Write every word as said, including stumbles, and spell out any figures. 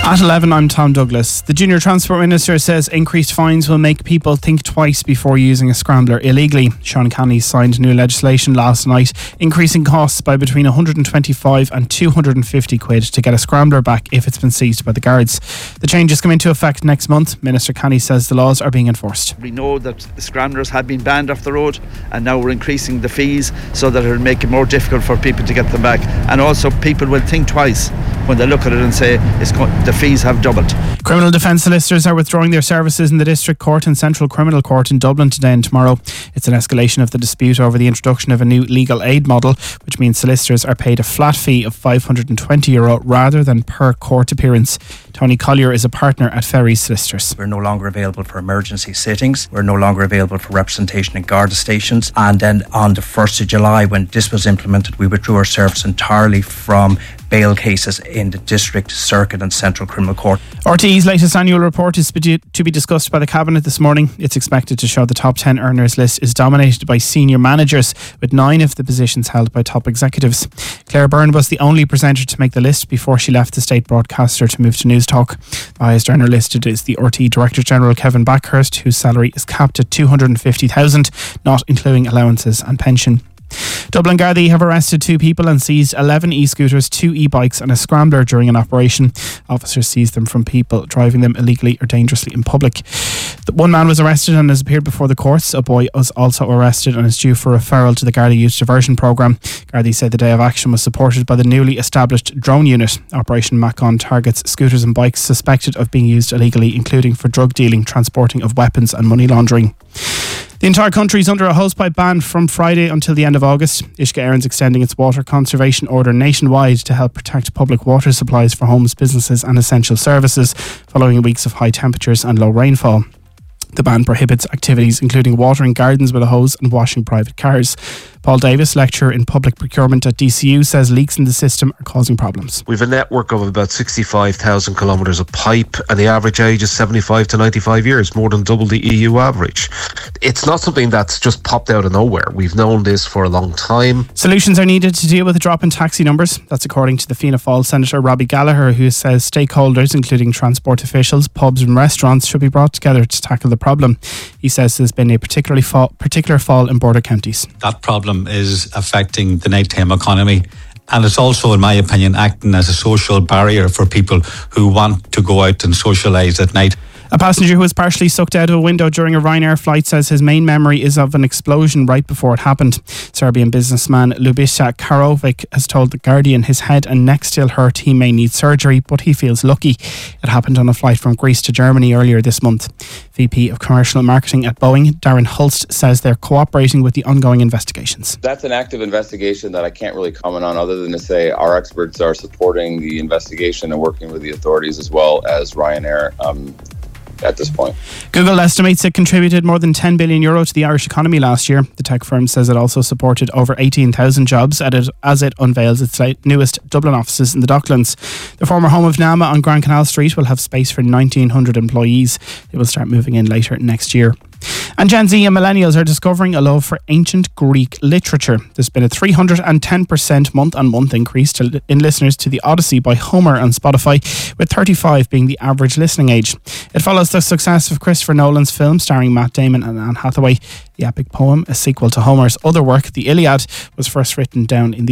At eleven, I'm Tom Douglas. The Junior Transport Minister says increased fines will make people think twice before using a scrambler illegally. Sean Canny signed new legislation last night, increasing costs by between one hundred twenty-five and two hundred fifty quid to get a scrambler back if it's been seized by the guards. The changes come into effect next month. Minister Canny says the laws are being enforced. We know that the scramblers have been banned off the road, and now we're increasing the fees so that it'll make it more difficult for people to get them back. And also people will think twice when they look at it and say it's go- the fees have doubled. Criminal defence solicitors are withdrawing their services in the District Court and Central Criminal Court in Dublin today and tomorrow. It's an escalation of the dispute over the introduction of a new legal aid model, which means solicitors are paid a flat fee of five hundred twenty euro rather than per court appearance. Tony Collier is a partner at Ferry Solicitors. We're no longer available for emergency sittings. We're no longer available for representation at Garda stations. And then on the first of July, when this was implemented, we withdrew our service entirely from bail cases in the District, Circuit and Central Criminal Court. R T E's latest annual report is to be discussed by the Cabinet this morning. It's expected to show the top ten earners list is dominated by senior managers, with nine of the positions held by top executives. Claire Byrne was the only presenter to make the list before she left the state broadcaster to move to News Talk. The highest earner listed is the R T E Director General Kevin Backhurst, whose salary is capped at two hundred fifty thousand, not including allowances and pension. Dublin Gardaí have arrested two people and seized eleven e-scooters, two e-bikes and a scrambler during an operation. Officers seized them from people driving them illegally or dangerously in public. The one man was arrested and has appeared before the courts. A boy was also arrested and is due for referral to the Garda Youth Diversion Programme. Gardaí said the day of action was supported by the newly established drone unit. Operation Macon targets scooters and bikes suspected of being used illegally, including for drug dealing, transporting of weapons and money laundering. The entire country is under a hosepipe ban from Friday until the end of August. Ishka Erin's extending its water conservation order nationwide to help protect public water supplies for homes, businesses and essential services following weeks of high temperatures and low rainfall. The ban prohibits activities including watering gardens with a hose and washing private cars. Paul Davis, lecturer in public procurement at D C U, says leaks in the system are causing problems. We've a network of about sixty-five thousand kilometres of pipe, and the average age is seventy-five to ninety-five years, more than double the E U average. It's not something that's just popped out of nowhere. We've known this for a long time. Solutions are needed to deal with the drop in taxi numbers. That's according to the Fianna Fáil Senator Robbie Gallagher, who says stakeholders, including transport officials, pubs and restaurants, should be brought together to tackle the problem. He says there's been a particularly fall, particular fall in border counties. That problem is affecting the nighttime economy, and it's also, in my opinion, acting as a social barrier for people who want to go out and socialise at night. A passenger who was partially sucked out of a window during a Ryanair flight says his main memory is of an explosion right before it happened. Serbian businessman Ljubiša Karovic has told The Guardian his head and neck still hurt. He may need surgery, but he feels lucky. It happened on a flight from Greece to Germany earlier this month. V P of Commercial Marketing at Boeing, Darren Hulst, says they're cooperating with the ongoing investigations. That's an active investigation that I can't really comment on, other than to say our experts are supporting the investigation and working with the authorities as well as Ryanair um, at this point. Google estimates it contributed more than ten billion euro to the Irish economy last year. The tech firm says it also supported over eighteen thousand jobs at it, as it unveils its newest Dublin offices in the Docklands. The former home of Nama on Grand Canal Street will have space for nineteen hundred employees. They will start moving in later next year. And Gen Z and millennials are discovering a love for ancient Greek literature. There's been a three hundred ten percent month-on-month increase to, in listeners to The Odyssey by Homer on Spotify, with thirty-five being the average listening age. It follows the success of Christopher Nolan's film starring Matt Damon and Anne Hathaway. The epic poem, a sequel to Homer's other work, The Iliad, was first written down in the